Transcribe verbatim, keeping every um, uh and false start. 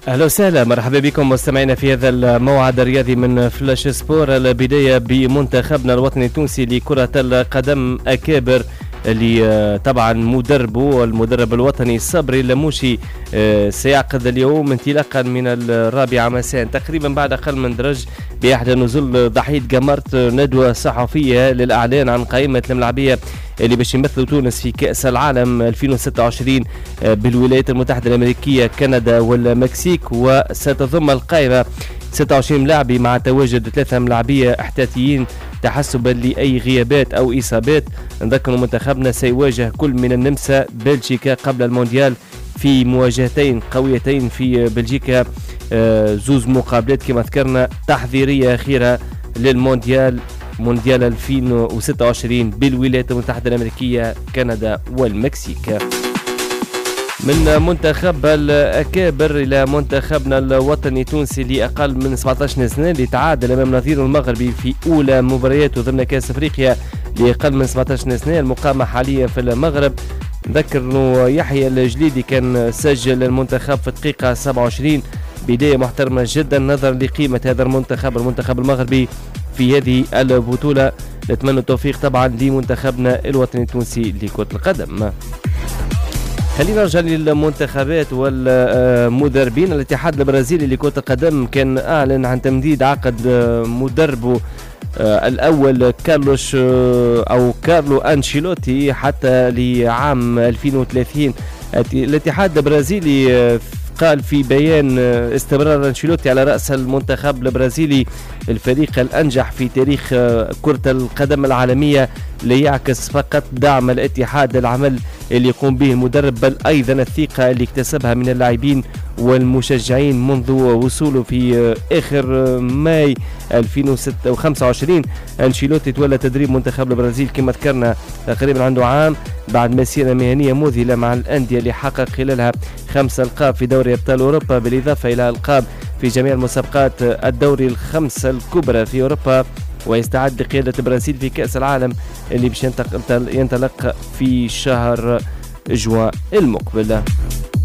أهلا وسهلا، مرحبا بكم مستمعينا في هذا الموعد الرياضي من فلاش سبور. البداية بمنتخبنا الوطني التونسي لكرة القدم أكابر اللي طبعا مدربه المدرب الوطني صبري اللموشي سيعقد اليوم انطلاقا من الرابعة مساء تقريبا بعد أقل من درج بإحدى نزول ضحية قمرت ندوة صحفية للإعلان عن قائمة الملاعبية اللي باش يمثلوا تونس في كأس العالم ألفين وستة وعشرين بالولايات المتحدة الأمريكية كندا والمكسيك، وستضم القائمة ستة وعشرين ملاعبي مع تواجد ثلاثة ملاعبية احتياطيين تحسبا لأي غيابات أو إصابات. نذكر منتخبنا سيواجه كل من النمسا بلجيكا قبل المونديال في مواجهتين قويتين في بلجيكا، زوز مقابلات كما ذكرنا تحضيرية أخيرة للمونديال مونديال ألفين وستة وعشرين بالولايات المتحدة الأمريكية كندا والمكسيك. من منتخب الأكابر إلى منتخبنا الوطني التونسي لأقل من سبعة عشر سنة اللي تعادل أمام نظيره المغربي في أولى مبارياته ضمن كأس أفريقيا لأقل من سبعة عشر سنة المقامة حاليا في المغرب. نذكر أنه يحيى الجليدي كان سجل المنتخب في الدقيقة سبعة وعشرين، بداية محترمة جدا نظرا لقيمة هذا المنتخب المنتخب المغربي في هذه البطولة. نتمنى التوفيق طبعا لمنتخبنا الوطني التونسي لكرة القدم. خلينا نرجع للمنتخبات والمدربين. الاتحاد البرازيلي لكرة القدم كان أعلن عن تمديد عقد مدربه الأول كارلوش أو كارلو أنشيلوتي حتى لعام ألفين وثلاثين. الاتحاد البرازيلي قال في بيان استمرار أنشيلوتي على رأس المنتخب البرازيلي الفريق الأنجح في تاريخ كرة القدم العالمية، ليعكس فقط دعم الاتحاد العمل اللي يقوم به المدرب بل أيضا الثقة اللي اكتسبها من اللاعبين والمشجعين منذ وصوله في آخر ماي ألفين وخمسة وعشرين. أنشيلوتي تولى تدريب منتخب البرازيل كما ذكرنا تقريبا عنده عام بعد مسيرة مهنية مذهلة مع الأندية اللي حقق خلالها خمس ألقاب في دوري أبطال أوروبا بالإضافة إلى ألقاب في جميع المسابقات الدوري الخمسة الكبرى في أوروبا، ويستعد لقيادة البرازيل في كأس العالم اللي باش ينطلق في شهر جوان المقبل.